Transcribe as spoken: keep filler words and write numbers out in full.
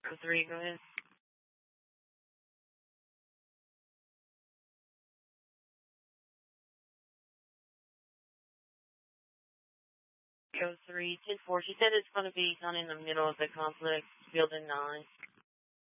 Code three, go ahead. Code three, ten four. She said it's going to be kind of in the middle of the complex, building nine.